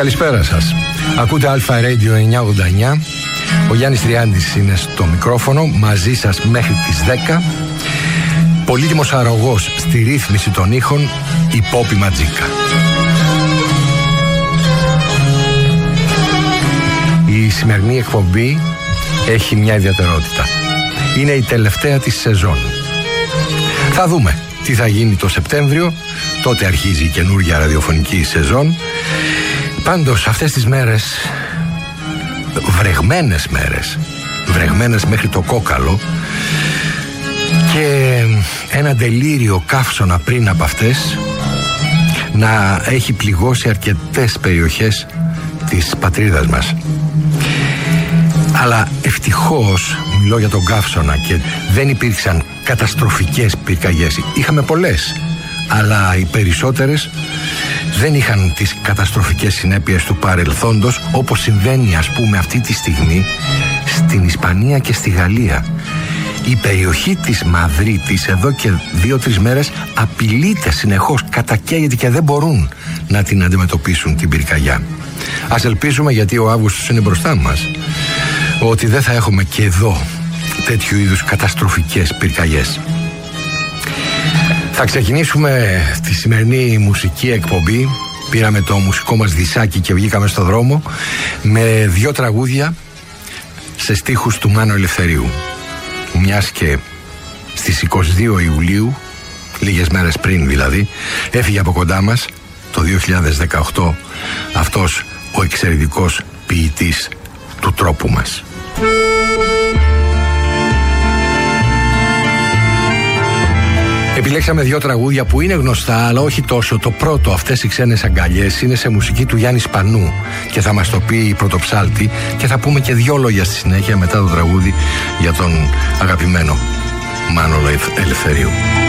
Καλησπέρα σας. Ακούτε Αλφα Radio 989. Ο Γιάννης Τριάντης είναι στο μικρόφωνο, μαζί σας μέχρι τις 10. Πολύτιμος αρρωγός στη ρύθμιση των ήχων, η Πόπη Ματζίκα. Η σημερινή εκπομπή έχει μια ιδιαιτερότητα. Είναι η τελευταία της σεζόν. Θα δούμε τι θα γίνει το Σεπτέμβριο. Τότε αρχίζει η καινούργια ραδιοφωνική σεζόν. Πάντως αυτές τις μέρες, βρεγμένες μέχρι το κόκαλο, και ένα τελείριο καύσωνα πριν από αυτές να έχει πληγώσει αρκετές περιοχές της πατρίδας μας. Αλλά ευτυχώς, μιλώ για τον καύσωνα, και δεν υπήρξαν καταστροφικές πυρκαγιές. Είχαμε πολλές, αλλά οι περισσότερες δεν είχαν τις καταστροφικές συνέπειες του παρελθόντος, όπως συμβαίνει ας πούμε αυτή τη στιγμή στην Ισπανία και στη Γαλλία. Η περιοχή της Μαδρίτης εδώ και 2-3 μέρες απειλείται συνεχώς, κατακαίγεται και δεν μπορούν να την αντιμετωπίσουν την πυρκαγιά. Ας ελπίσουμε, γιατί ο Αύγουστος είναι μπροστά μας, ότι δεν θα έχουμε και εδώ τέτοιου είδους καταστροφικές πυρκαγιές. Θα ξεκινήσουμε τη σημερινή μουσική εκπομπή. Πήραμε το μουσικό μας δισάκι και βγήκαμε στο δρόμο με 2 τραγούδια σε στίχους του Μάνου Ελευθερίου. Μιας και στις 22 Ιουλίου, λίγες μέρες πριν δηλαδή, έφυγε από κοντά μας το 2018 αυτός ο εξαιρετικός ποιητής του τρόπου μας. Επιλέξαμε 2 τραγούδια που είναι γνωστά, αλλά όχι τόσο. Το πρώτο, αυτές οι ξένες αγκαλιές, είναι σε μουσική του Γιάννη Σπανού και θα μας το πει η Πρωτοψάλτη, και θα πούμε και 2 λόγια στη συνέχεια μετά το τραγούδι για τον αγαπημένο Μάνο Ελευθερίου.